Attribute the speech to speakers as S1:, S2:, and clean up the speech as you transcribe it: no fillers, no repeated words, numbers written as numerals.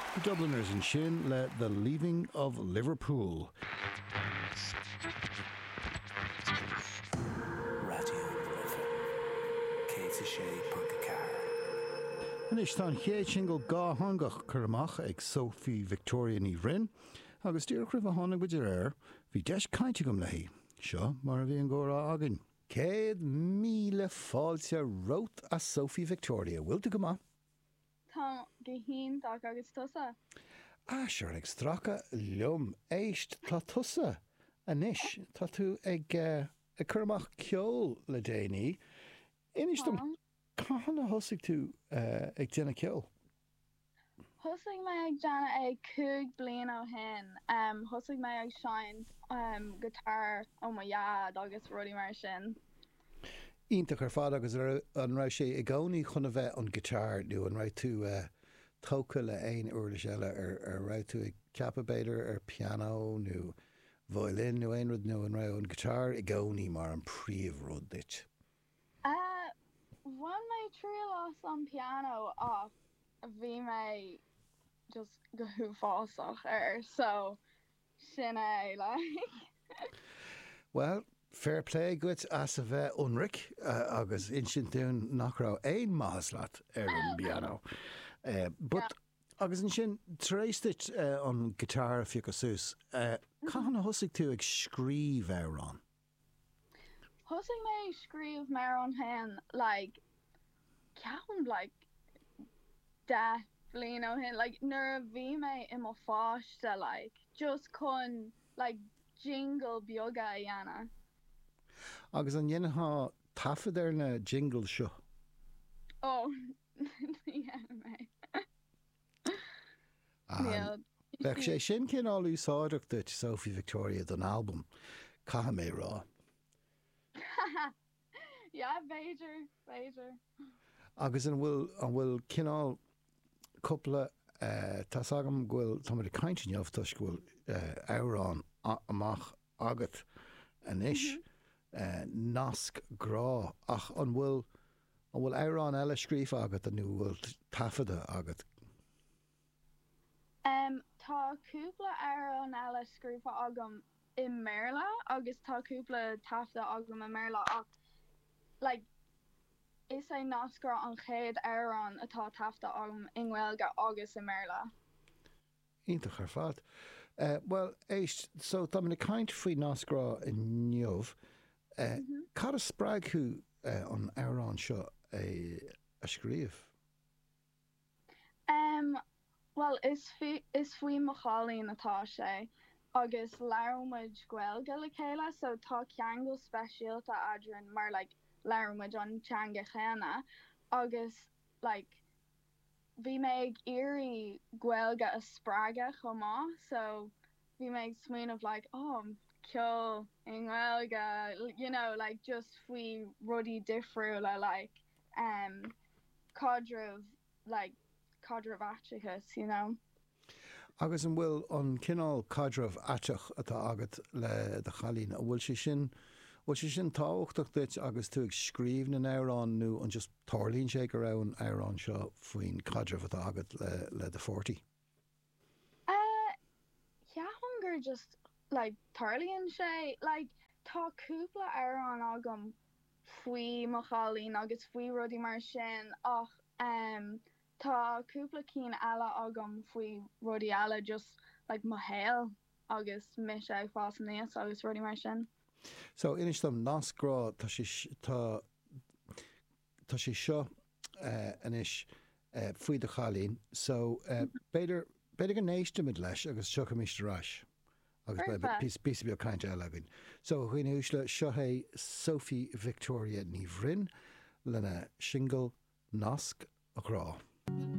S1: The Dubliners in sin le The Leaving of Liverpool. And is tan ché single gá hangach chuach ag Sophie Victoria ní Rin, agus tíor cruibh a tháinig bud ar bhí deis cainte gom lehí. Seo mar a bhí an gcóra agin. 100,000 fáilte wrote a Sophie Victoria. Bhfuilte go maith?
S2: Tá go hín dag agus tusa.
S1: Sure ag stracha liom éist tá tusa anis. Tá tú ag chuirmach ceol le déanaí. Inistum cána thosaigh tú ag déanana ceol?
S2: Thosaigh mé ag déanana ag 2 bliain ó shin. Thosaigh mé ag sein guitar ó mo iad agus rudí mar sin.
S1: Ínta chu fád agus an raibh sé i gcónaí chuna bheith an guitar nó an raibh tú tóca le aon uair le seile ar raibh tú ag ceapabéidir ar piano nó violin nó aon rud nó an raibh an guitar i gcónaí mar an príomh rud dit.
S2: Bhain mé tríolas an piano ach bhí mé just go thuúfásach so sin é like.
S1: Well, fair play good as a bheith unric agus in sin dún nach rá éon maithas ar an piano. But agus in sin tréistit an guitar fiú go sús. Cána thosaigh tú ag scríomh arán?
S2: Thosaigh mé scríomh mar an hen like ceann like 10 bliain ó shin like nuair a bhí mé i mo fáiste like just chun like jingle beaga a dhéanamh.
S1: Agus an dhéanatha tafad ar na jingle seo?
S2: Dhéanamh mé.
S1: Bheadh sé sin cinál úsáideachta Sophie Victoria don album Caithe mé rá.
S2: Yeah, Beidir. Agus
S1: an bhfuil cinál coppla tá sagam ghfuil tá mar a cainte neamhtas ghfuil amhrán amach agat anis nasc grá ach an bhfuil amhrán eile scríomh agat a nó bhfuil tafada agat.
S2: Tá cúpla amhrán eile scríomha agam i Merla agus tá cúpla tafada agam i Merla ach like is é nascra an chéad amhrán atá tafta agam in Gaeilge agus i Merla.
S1: Ínta chu fad. Well, éist, so tá mna caint faoi nascra in neamh. Cad a sppraigú an amhrán seo a scríomh?
S2: Well, is faoi mo chalín atá sé agus leirmuid Gaeilge le chéile so tá ceangal speisialta adrin mar like leirmuid an teanga chéanna agus like bhí mé ag iarraí Gaeilge a sppraige chomá so bhí mé ag smaoinmh like ceol in Gaeilge, you know, like just faoi rudí difriúla like cadreh aitchas, you know.
S1: Agus an bhfuil an cinál cadreh aiteach atá agat le de chalín a bhfuil sé sin táhachtach duit agus tú ag scríomh na amhrán nó an just tarlíonn sé go raibh an amhrán seo faoin cadreh atá agat le de 40?
S2: Hunger just like tarlíonn sé like tá cúpla amhrán agam faoi mo chalín agus faoi rudí mar sin ach tá cúpla cín eile agam faoi rudí eile just like mo héal agus mis ag fás níos agus rudí mar sin.
S1: So inistom nascrá tá sé seo anis faoi de chalín so beidir go néistimid leis agus seo míiste agus pí be caint eile agin. So chuoine úsle seo é Sophie Victoria ní Bhrin lena single nasc a grá.